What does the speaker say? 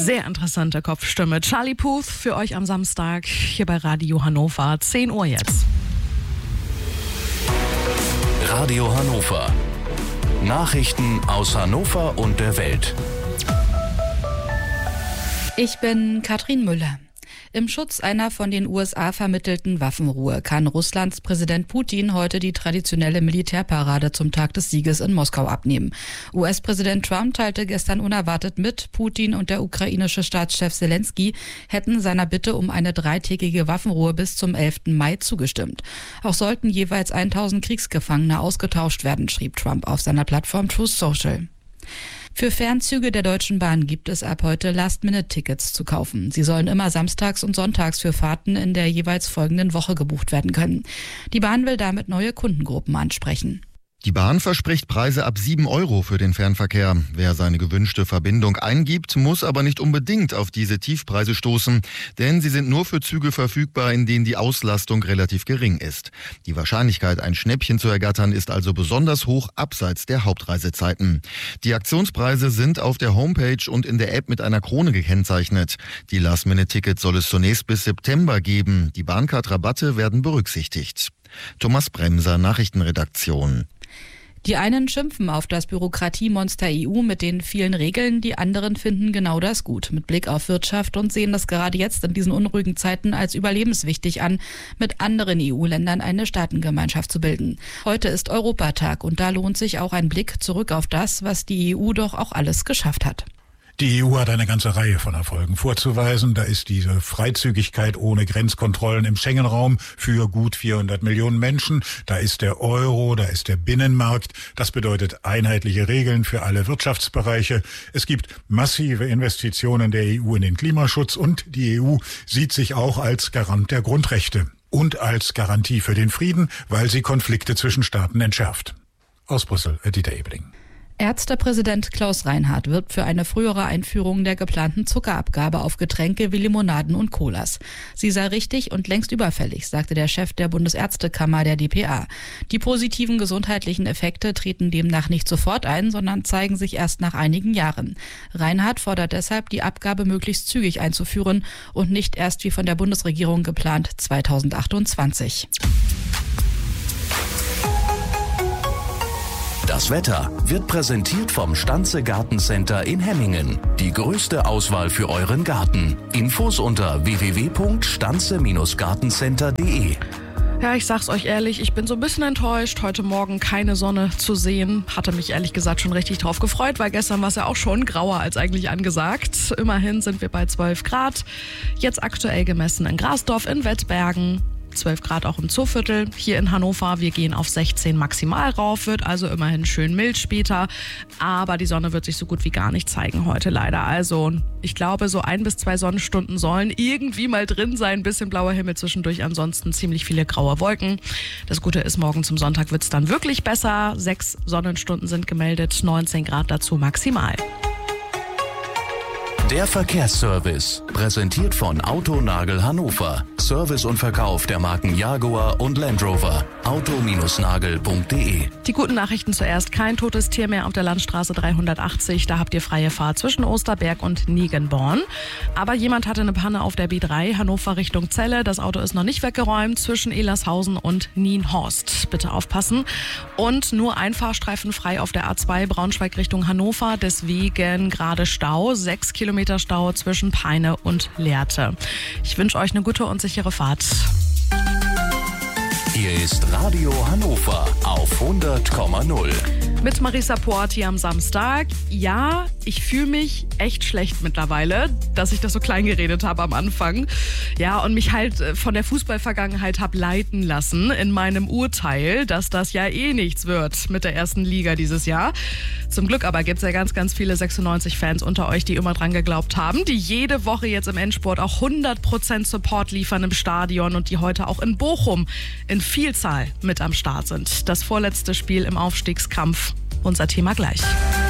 Sehr interessante Kopfstimme. Charlie Puth für euch am Samstag hier bei Radio Hannover. 10 Uhr jetzt. Radio Hannover. Nachrichten aus Hannover und der Welt. Ich bin Katrin Müller. Im Schutz einer von den USA vermittelten Waffenruhe kann Russlands Präsident Putin heute die traditionelle Militärparade zum Tag des Sieges in Moskau abnehmen. US-Präsident Trump teilte gestern unerwartet mit, Putin und der ukrainische Staatschef Zelensky hätten seiner Bitte um eine 3-tägige Waffenruhe bis zum 11. Mai zugestimmt. Auch sollten jeweils 1000 Kriegsgefangene ausgetauscht werden, schrieb Trump auf seiner Plattform Truth Social. Für Fernzüge der Deutschen Bahn gibt es ab heute Last-Minute-Tickets zu kaufen. Sie sollen immer samstags und sonntags für Fahrten in der jeweils folgenden Woche gebucht werden können. Die Bahn will damit neue Kundengruppen ansprechen. Die Bahn verspricht Preise ab 7 € für den Fernverkehr. Wer seine gewünschte Verbindung eingibt, muss aber nicht unbedingt auf diese Tiefpreise stoßen, denn sie sind nur für Züge verfügbar, in denen die Auslastung relativ gering ist. Die Wahrscheinlichkeit, ein Schnäppchen zu ergattern, ist also besonders hoch abseits der Hauptreisezeiten. Die Aktionspreise sind auf der Homepage und in der App mit einer Krone gekennzeichnet. Die Last-Minute-Tickets soll es zunächst bis September geben. Die Bahncard-Rabatte werden berücksichtigt. Thomas Bremser, Nachrichtenredaktion. Die einen schimpfen auf das Bürokratiemonster EU mit den vielen Regeln, die anderen finden genau das gut mit Blick auf Wirtschaft und sehen das gerade jetzt in diesen unruhigen Zeiten als überlebenswichtig an, mit anderen EU-Ländern eine Staatengemeinschaft zu bilden. Heute ist Europatag und da lohnt sich auch ein Blick zurück auf das, was die EU doch auch alles geschafft hat. Die EU hat eine ganze Reihe von Erfolgen vorzuweisen. Da ist diese Freizügigkeit ohne Grenzkontrollen im Schengen-Raum für gut 400 Millionen Menschen. Da ist der Euro, da ist der Binnenmarkt. Das bedeutet einheitliche Regeln für alle Wirtschaftsbereiche. Es gibt massive Investitionen der EU in den Klimaschutz und die EU sieht sich auch als Garant der Grundrechte und als Garantie für den Frieden, weil sie Konflikte zwischen Staaten entschärft. Aus Brüssel, Dieter Ebeling. Ärztepräsident Klaus Reinhardt wirbt für eine frühere Einführung der geplanten Zuckerabgabe auf Getränke wie Limonaden und Colas. Sie sei richtig und längst überfällig, sagte der Chef der Bundesärztekammer der dpa. Die positiven gesundheitlichen Effekte treten demnach nicht sofort ein, sondern zeigen sich erst nach einigen Jahren. Reinhardt fordert deshalb, die Abgabe möglichst zügig einzuführen und nicht erst wie von der Bundesregierung geplant 2028. Das Wetter wird präsentiert vom Stanze Gartencenter in Hemmingen. Die größte Auswahl für euren Garten. Infos unter www.stanze-gartencenter.de. Ja, ich sag's euch ehrlich, ich bin so ein bisschen enttäuscht, heute Morgen keine Sonne zu sehen. Hatte mich ehrlich gesagt schon richtig drauf gefreut, weil gestern war es ja auch schon grauer als eigentlich angesagt. Immerhin sind wir bei 12 Grad. Jetzt aktuell gemessen in Grasdorf, in Wettbergen. 12 Grad auch im Zooviertel. Hier in Hannover, wir gehen auf 16 maximal rauf, wird also immerhin schön mild später. Aber die Sonne wird sich so gut wie gar nicht zeigen heute leider. Also ich glaube, so 1 bis 2 Sonnenstunden sollen irgendwie mal drin sein. Ein bisschen blauer Himmel zwischendurch, ansonsten ziemlich viele graue Wolken. Das Gute ist, morgen zum Sonntag wird es dann wirklich besser. 6 Sonnenstunden sind gemeldet, 19 Grad dazu maximal. Der Verkehrsservice, präsentiert von Autonagel Hannover. Service und Verkauf der Marken Jaguar und Land Rover. auto-nagel.de. Die guten Nachrichten zuerst. Kein totes Tier mehr auf der Landstraße 380. Da habt ihr freie Fahrt zwischen Osterberg und Niegenborn. Aber jemand hatte eine Panne auf der B3, Hannover Richtung Celle. Das Auto ist noch nicht weggeräumt zwischen Elershausen und Nienhorst. Bitte aufpassen. Und nur ein Fahrstreifen frei auf der A2 Braunschweig Richtung Hannover. Deswegen gerade Stau. 6 Kilometer Stau zwischen Peine und Lehrte. Ich wünsche euch eine gute und sichere Fahrt. Hier ist Radio Hannover auf 100,0. Mit Marisa Porti am Samstag. Ja, ich fühle mich echt schlecht mittlerweile, dass ich das so klein geredet habe am Anfang. Ja, und mich halt von der Fußballvergangenheit habe leiten lassen in meinem Urteil, dass das ja eh nichts wird mit der ersten Liga dieses Jahr. Zum Glück aber gibt es ja ganz, ganz viele 96-Fans unter euch, die immer dran geglaubt haben, die jede Woche jetzt im Endspurt auch 100% Support liefern im Stadion und die heute auch in Bochum in Vielzahl mit am Start sind. Das vorletzte Spiel im Aufstiegskampf. Unser Thema gleich.